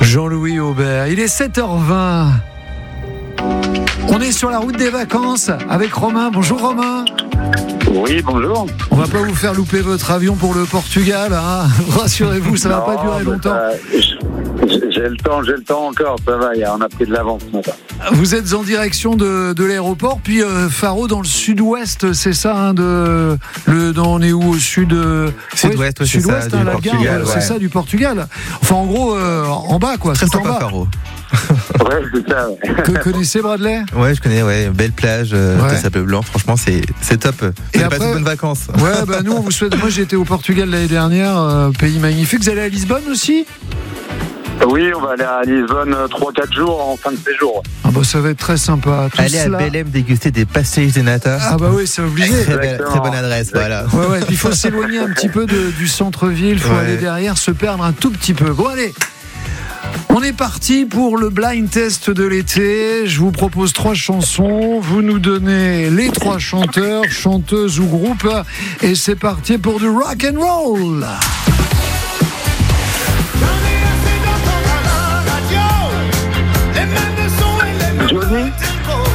Jean-Louis Aubert, il est 7h20. On est sur la route des vacances avec Romain. Bonjour Romain. Oui, bonjour. On va pas vous faire louper votre avion pour le Portugal, hein. Rassurez-vous, ça va pas durer longtemps. J'ai le temps encore, ça va, on a pris de l'avance ce matin. Vous êtes en direction de l'aéroport, puis Faro dans le sud-ouest, c'est ça, hein, on est où au sud Sud-ouest, ouais, c'est sud-ouest, ça, hein, du la Portugal, gare, ouais. c'est ça, du Portugal. Enfin, en gros, en bas, quoi. Très tout en sympa, bas. Faro. Ouais, c'est ça. Ouais. Que connaissez Bradley ? Ouais, je connais, ouais. Belle plage, Sable Blanc, franchement, c'est top. Et J'ai après, passé de bonnes vacances. Ouais, bah nous, on vous souhaite. Moi, j'ai été au Portugal l'année dernière, pays magnifique. Vous allez à Lisbonne aussi ? Oui, on va aller à Lisbonne 3-4 jours en fin de séjour. Ah bah ça va être très sympa. Tout Allez à cela... Belém déguster des pastéis de nata. Ah bah oui, c'est obligé. Très bonne adresse, voilà. Ouais, puis il faut s'éloigner un petit peu du centre-ville, il faut aller derrière, se perdre un tout petit peu. Bon allez, on est parti pour le blind test de l'été. Je vous propose 3 chansons, vous nous donnez les 3 chanteurs, chanteuses ou groupes, et c'est parti pour du rock and roll.